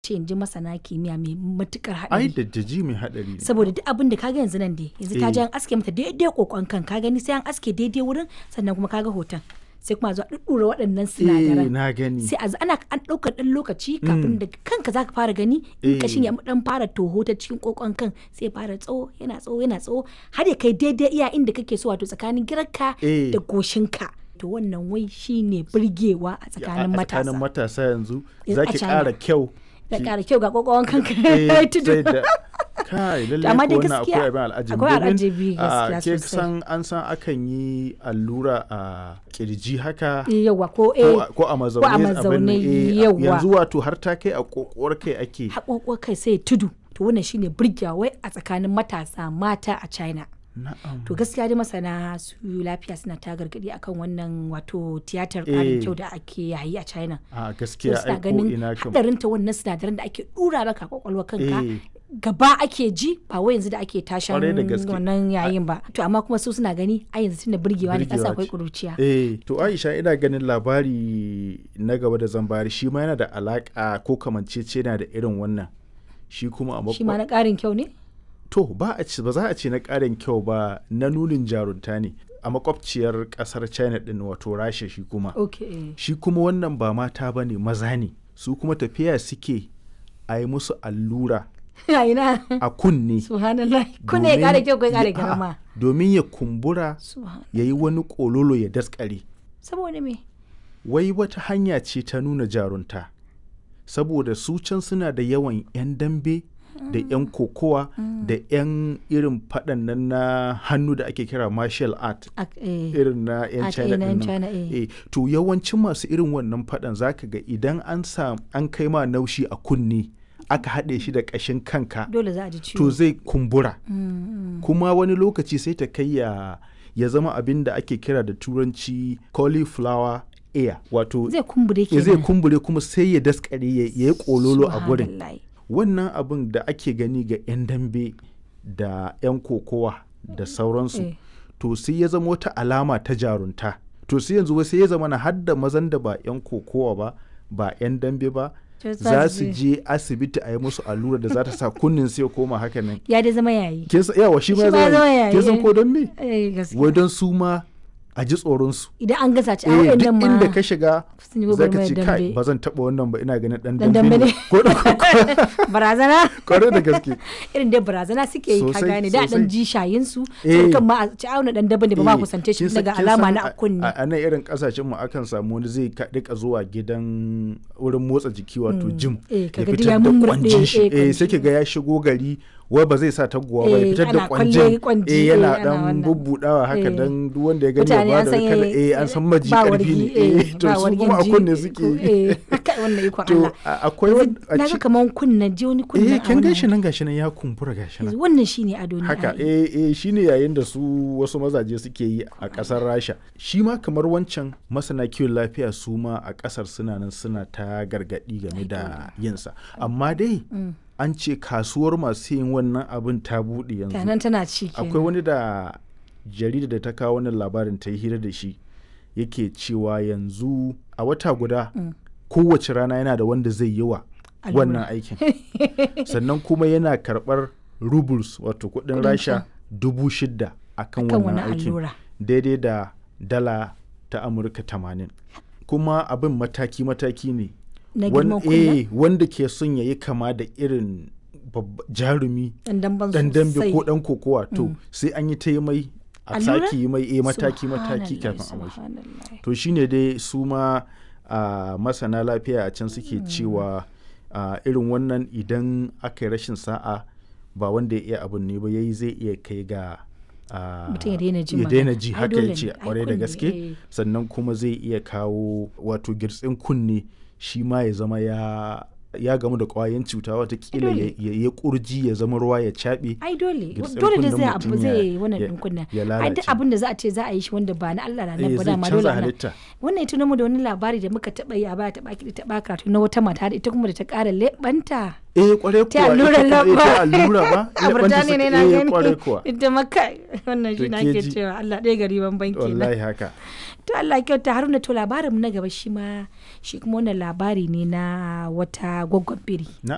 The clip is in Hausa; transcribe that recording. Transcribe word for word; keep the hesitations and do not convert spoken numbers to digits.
ce in ji masana kimiyya mai matukar ai haɗari. da daji mai haɗari ne. Saboda duk abin da kaga yanzu nan dai yanzu ta Eh. ji an aske mata daidai kokon kan ka gani sai an aske daidai wurin sannan kuma kaga hoton sai kuma a zo a ɗuɗɗura waɗannan eh sinadaran na gani. sai a zo ana an ɗaukar ɗan lokaci kafin da kanka zaka fara gani in Eh. kashin ya dan fara toho ta cikin kokon kan sai ya fara tsawo yana tsawo yana tsawo har ya kai daidai iya inda kake so wato tsakanin girarka Eh. da goshinka to wannan wai shine burgewa a tsakanin a matasa tsakanin matasa yanzu Eh, za a ki China. ƙara kyau. da ki- ƙara kyau ga kokon kanka eh, ya tudu sai da kai To, lalle amma ko dai wannan gaskiya akwai abin al'ajabi akwai domin, al'ajabi a, gaskiya ke sosai. san an san akan yi allura a kirji haka yawa ko ko eh a- ko a mazaune a abin mazaune, nan, eh, yawa. yanzu wato har ta kai a kokowar kai ake haƙoƙo kai sai ya tudu to wannan shine burgewa wai a tsakanin matasa mata a China. na'am To gaskiya dai masana su lafiya suna ta gargadi akan wannan wato tiyatar ƙarin Eh. kyau da ake yayi a China. a To gaskiya suna ai ko ganin ina kam hadarin ta wannan sinadaran da ake dura maka kwakwalwa kanka Eh. gaba ake ji ba wai yanzu da ake tashan Kwarai da gaske. wannan yayin ba. To amma kuma su suna gani a yanzu tunda burgewa ne kasa Burgewa akwai ce. kuruciya. eh to Aisha ina ganin labari na gaba da zan bayar shi ma yana da alaka ko kamanceceniya da irin wannan shi kuma a Shi ma makwa na ƙarin kyau ne? to ba a ci ba za a ce na ƙarin kyau ba na nunin jarunta ne a makwabciyar ƙasar China din wato Rasha shi kuma Okay. shi kuma wannan ba mata ba ne maza ne su kuma tafiya suke a yi musu allura A ina. a kunne Subhanallah. Kuna ya domin ƙara kyau ko ya ƙara ya- a'a, girma? domin ya kumbura Subhan. ya yi wani kololo ya daskare Saboda me? wai wata hanya ce ta nuna jarunta saboda su can suna da yawan 'yan dambe da 'yan kokowa da 'yan irin faɗan nan na hannu da ake kira martial art Ak- eh. irin na 'yan A- China eh, na 'yan ɗin nan. China, eh. Eh, to yawancin masu irin wannan faɗan zaka ga idan an sa an kai ma naushi a kunne aka haɗe shi da ƙashin kanka Dole za a ji ciwo. to zai kumbura Mm, mm. kuma wani lokaci sai ta kai ya ya zama abin da ake kira da turanci cauliflower ear wato Zai kumbure ya zai kenan. kumbure kuma sai ya daskare ya ya yi kololo a gurin Subhanallah. wannan abin da ake gani ga 'yan dambe da 'yan kokowa da sauransu Eh. to sai ya zama wata alama ta jarunta to sai yanzu wai sai ya zama na hadda mazan da ba 'yan kokowa ba ba 'yan dambe ba To za su je asibiti a yi musu allura da za ta sa kunnin sai ya koma haka nan Ya dai zama yayi. kin san yawa shi ma Shi ma ya zama zama yayi, kin san eh. ko don me Eh, gaskiya. wai don su ma a ji tsoron su Idan an gasa ci a eh duk waɗannan ma inda ka shiga sun yi za ka gwagwarmayar ce kai dambe. ba zan taɓa wannan ba ina ganin ɗan Dan dambe dambe ne ne. ko da ko Barazana. kwarai da gaske Irin dai barazana suke yi ka Sosai, gane da sosai. dan ji shayin su. Eh. Sai kan ma a ci auna dan daban da ba ma Eh, kusance shi kin san- daga kin alama san na a kunne. a a nan irin kasashen mu akan samu wani zai ka- rika zuwa gidan wurin motsa jiki wato gym Eh, ya kaga duk fitar ya da mummurɗe, kwanjin shi eh, eh sai kwanji. ki ga ya shigo gari wai ba zai sa taguwa ba ya Eh, fitar ana da kwalle kwanjin kwanji, eh eh, yana ana dan wannan. bubbudawa haka Eh. dan duk wanda ya gani ya Mutane ba an da san kada eh, eh an san maji ba karfi wargi, ne eh, eh to ba su wargin kuma a ji, kunne eh, suke ko- eh, kai wannan ikon to Allah. a- akwai wani a Na ci ga kaman kunnen ji wani kunnen eh a kin wannan gan shi nan gashi nan ya kumbura gashi nan wannan shine ado ne haka ai. eh eh shine yayin da su wasu mazaje suke yi a kasar Rasha shi ma kamar wancan masana kiwon lafiya su ma a kasar suna nan suna ta gargadi game da yinsa amma dai an ce kasuwar masu yin wannan abin ta buɗe yanzu Tanan tana ci kenan. akwai wani da jarida da ta kawo wannan labarin ta yi hira da shi yake cewa yanzu a wata guda kowace rana yana da wanda zai yi wa Allura. wannan aikin sannan kuma yana karɓar rubles wato kuɗin Kuɗin rasha can. dubu shida akan Akan wannan wani aikin allura. daidai da dala ta amurka tamanin kuma abin mataki-mataki ne Na Wan- girman kunnen? eh, wanda ke son ya yi kama da irin babba- jarumi Dan damban dan dambe sosai. ko dan kokowa to sai an yi ta yi mai a Allura? sake yi mai eh, mataki-mataki Subhanallah, kafin a mashi subhanallah. to shine dai su ma a masana lafiya a can suke cewa a, irin wannan idan aka yi rashin sa'a ba wanda ya iya abin ne ba yayi zai iya kai ga a, Mutum ya daina jin ya daina magana. ji Ai, haka dole ya ce ne. Ai, kwarai da kunne, gaske eh. sannan kuma zai iya kawo wato girtsin kunne shi ma ya zama ya ya gamu da kwayan cuta watakila ya, Dole. ya, ya kurji ya zama ruwa ya caɓe ai dole Girtsin dole da kunnen zai mutum abu ya- zai wannan ya- din kunna ya ai lalace. duk abin da za a ce za a yi shi wanda ba na Allah na Eh, nan ba zai dama canza dole ana halitta. wannan ita mu da wani labari da muka taba yi a baya taba kiɗi taba karatu na wata mata da ita kuma da ta ƙara leɓanta eh kwarai ta kuwa allurar ita kuma- eh, lamba ta allura ba a leɓanta Burtaniya ne suka- na eh, gani kwarai kuwa ita maka wannan shi To na ke ke ji. cewa Allah ɗaya gari ban banki na wallahi haka to Allah kyauta Haruna to labarin mu na gaba shi ma shi kuma wannan labari ne na wata gwaggon biri na'am